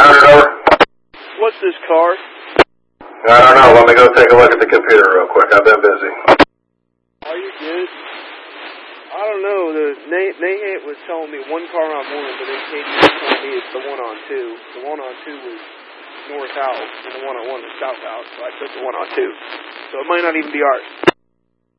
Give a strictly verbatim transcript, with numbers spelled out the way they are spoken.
hundred over. What's this car? I don't know. Let me go take a look at the computer real quick. I've been busy. Are you good? I don't know. The Nahant was telling me one car on one, but then Katie was telling me it's the one on two. The one on two was north out, and the one on one was south out, so I took the one on two. So it might not even be ours.